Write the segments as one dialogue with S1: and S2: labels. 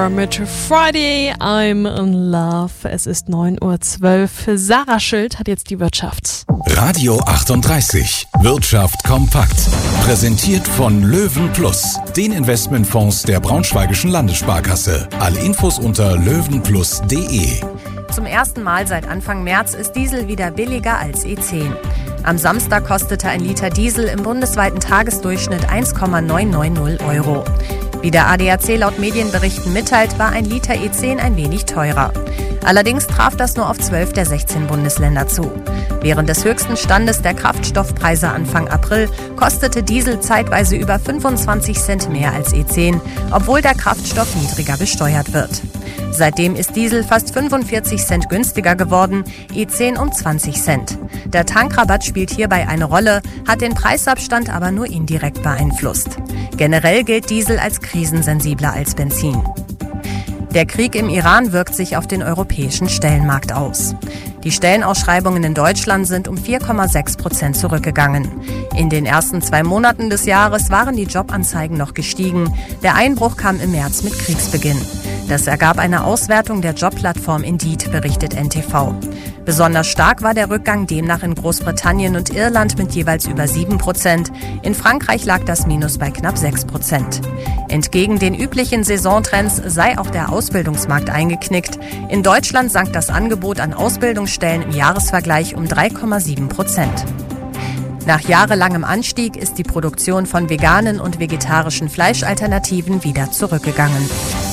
S1: Bieber mit Friday, I'm in Love. Es ist 9:12 Uhr. Sarah Schild hat jetzt die Wirtschaft.
S2: Radio 38. Wirtschaft kompakt. Präsentiert von Löwen Plus, den Investmentfonds der Braunschweigischen Landessparkasse. Alle Infos unter löwenplus.de.
S3: Zum ersten Mal seit Anfang März ist Diesel wieder billiger als E10. Am Samstag kostete ein Liter Diesel im bundesweiten Tagesdurchschnitt 1,990 €. Wie der ADAC laut Medienberichten mitteilt, war ein Liter E10 ein wenig teurer. Allerdings traf das nur auf 12 der 16 Bundesländer zu. Während des höchsten Standes der Kraftstoffpreise Anfang April kostete Diesel zeitweise über 25 Cent mehr als E10, obwohl der Kraftstoff niedriger besteuert wird. Seitdem ist Diesel fast 45 Cent günstiger geworden, E10 um 20 Cent. Der Tankrabatt spielt hierbei eine Rolle, hat den Preisabstand aber nur indirekt beeinflusst. Generell gilt Diesel als krisensensibler als Benzin. Der Krieg im Iran wirkt sich auf den europäischen Stellenmarkt aus. Die Stellenausschreibungen in Deutschland sind um 4,6% zurückgegangen. In den ersten 2 Monaten des Jahres waren die Jobanzeigen noch gestiegen. Der Einbruch kam im März mit Kriegsbeginn. Das ergab eine Auswertung der Jobplattform Indeed, berichtet NTV. Besonders stark war der Rückgang demnach in Großbritannien und Irland mit jeweils über 7%. In Frankreich lag das Minus bei knapp 6%. Entgegen den üblichen Saisontrends sei auch der Ausbildungsmarkt eingeknickt. In Deutschland sank das Angebot an Ausbildungsstellen im Jahresvergleich um 3,7%. Nach jahrelangem Anstieg ist die Produktion von veganen und vegetarischen Fleischalternativen wieder zurückgegangen.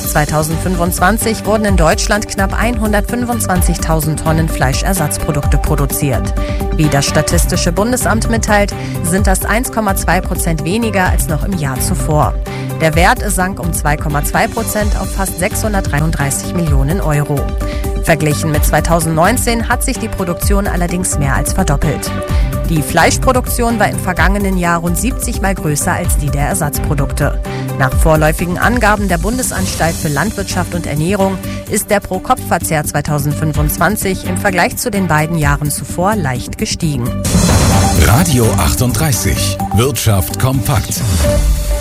S3: 2025 wurden in Deutschland knapp 125.000 Tonnen Fleischersatzprodukte produziert. Wie das Statistische Bundesamt mitteilt, sind das 1,2% weniger als noch im Jahr zuvor. Der Wert sank um 2,2% auf fast 633 Millionen €. Verglichen mit 2019 hat sich die Produktion allerdings mehr als verdoppelt. Die Fleischproduktion war im vergangenen Jahr rund 70 Mal größer als die der Ersatzprodukte. Nach vorläufigen Angaben der Bundesanstalt für Landwirtschaft und Ernährung ist der Pro-Kopf-Verzehr 2025 im Vergleich zu den beiden Jahren zuvor leicht gestiegen.
S2: Radio 38. Wirtschaft kompakt.